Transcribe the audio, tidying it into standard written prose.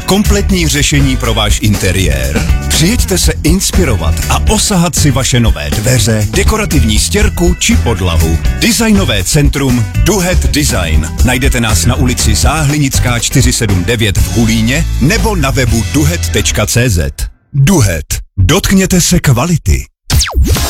Kompletní řešení pro váš interiér? Přijeďte se inspirovat a osahat si vaše nové dveře, dekorativní stěrku či podlahu. Designové centrum Duhet Design. Najdete nás na ulici Záhlinická 479 v Hulíně nebo na webu duhet.cz. Duhet. Dotkněte se kvality.